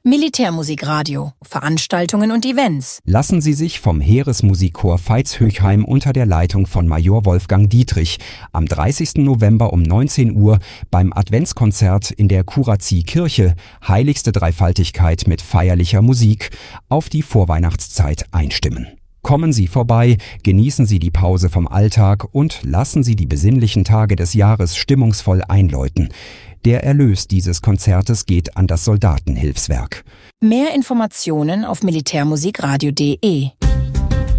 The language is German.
Militärmusikradio, Veranstaltungen und Events. Lassen Sie sich vom Heeresmusikchor Veitshöchheim unter der Leitung von Major Wolfgang Dietrich am 30. November um 19 Uhr beim Adventskonzert in der Kurazzi-Kirche Heiligste Dreifaltigkeit mit feierlicher Musik auf die Vorweihnachtszeit einstimmen. Kommen Sie vorbei, genießen Sie die Pause vom Alltag und lassen Sie die besinnlichen Tage des Jahres stimmungsvoll einläuten. Der Erlös dieses Konzertes geht an das Soldatenhilfswerk. Mehr Informationen auf militärmusikradio.de